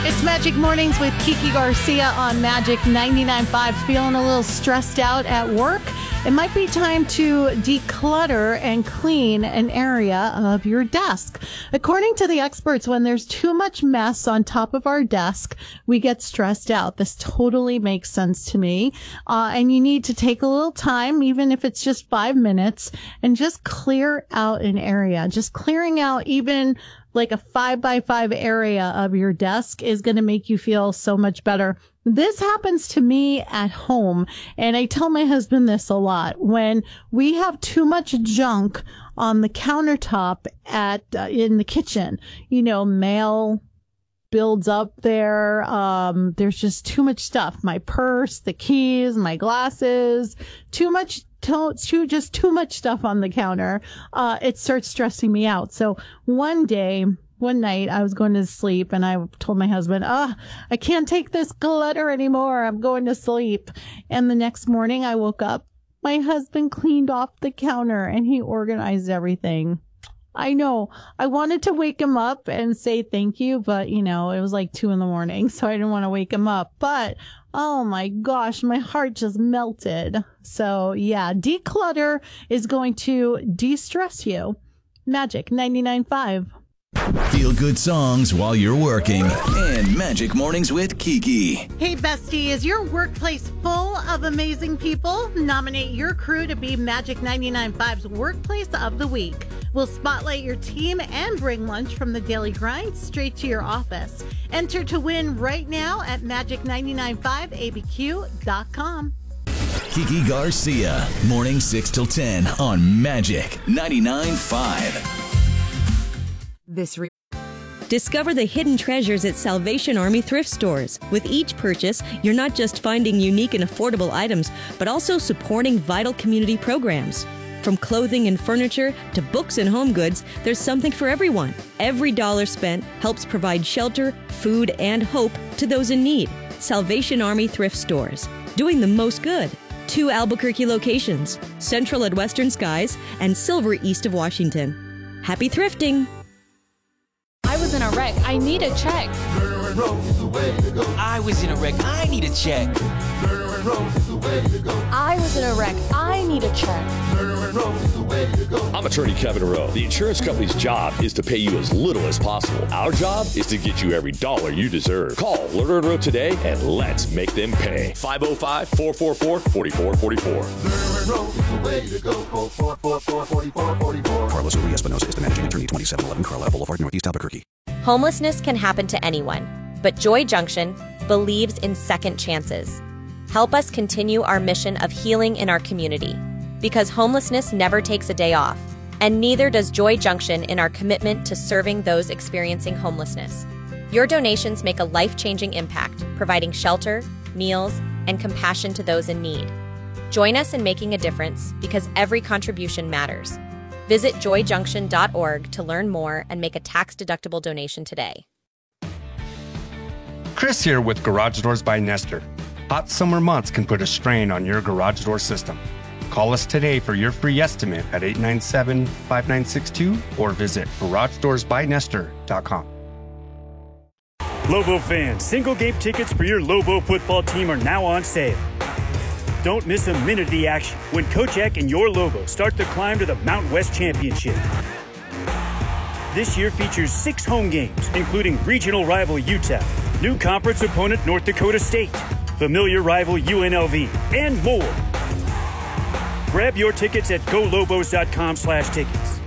It's Magic Mornings with Kiki Garcia on Magic 99.5. Feeling a little stressed out at work? It might be time to declutter and clean an area of your desk. According to the experts, when there's too much mess on top of our desk, we get stressed out. This totally makes sense to me. And you need to take a little time, even if it's just 5 minutes, and just clear out an area. Just clearing out even like a 5x5 area of your desk is going to make you feel so much better. This happens to me at home, and I tell my husband this a lot. When we have too much junk on the countertop in the kitchen, mail builds up there. There's just too much stuff. My purse, the keys, my glasses, too much stuff on the counter. It starts stressing me out. So one night I was going to sleep and I told my husband, I can't take this clutter anymore. I'm going to sleep. And the next morning I woke up, my husband cleaned off the counter and he organized everything. I know I wanted to wake him up and say thank you, but it was like 2 a.m, so I didn't want to wake him up. But oh my gosh, my heart just melted. So yeah, declutter is going to de-stress you. Magic 99.5. Feel good songs while you're working. And Magic Mornings with Kiki. Hey, bestie, is your workplace full of amazing people? Nominate your crew to be Magic 99.5's Workplace of the Week. We'll spotlight your team and bring lunch from the daily grind straight to your office. Enter to win right now at magic995abq.com. Kiki Garcia, morning 6 till 10 on Magic 99.5. Discover the hidden treasures at Salvation Army thrift stores. With each purchase, you're not just finding unique and affordable items, but also supporting vital community programs. From clothing and furniture to books and home goods, there's something for everyone. Every dollar spent helps provide shelter, food, and hope to those in need. Salvation Army thrift stores, doing the most good. 2 Albuquerque locations, Central at Western Skies and Silver east of Washington. Happy thrifting! I was in a wreck. I need a check. I was in a wreck. I need a check. I was in a wreck. I need a check. I'm attorney Kevin Rowe. The insurance company's job is to pay you as little as possible. Our job is to get you every dollar you deserve. Call Lerner & Rowe today and let's make them pay. 505-444-4444. Carlos Uri Espinosa is the managing attorney, 2711 Carlisle Boulevard, Northeast Albuquerque. Homelessness can happen to anyone, but Joy Junction believes in second chances. Help us continue our mission of healing in our community, because homelessness never takes a day off, and neither does Joy Junction in our commitment to serving those experiencing homelessness. Your donations make a life-changing impact, providing shelter, meals, and compassion to those in need. Join us in making a difference, because every contribution matters. Visit joyjunction.org to learn more and make a tax-deductible donation today. Chris here with Garage Doors by Nestor. Hot summer months can put a strain on your garage door system. Call us today for your free estimate at 897-5962 or visit GarageDoorsByNestor.com. Lobo fans, single game tickets for your Lobo football team are now on sale. Don't miss a minute of the action when Coach Eck and your Lobo start the climb to the Mountain West Championship. This year features 6 home games, including regional rival Utah, new conference opponent North Dakota State, familiar rival UNLV, and more. Grab your tickets at golobos.com/tickets.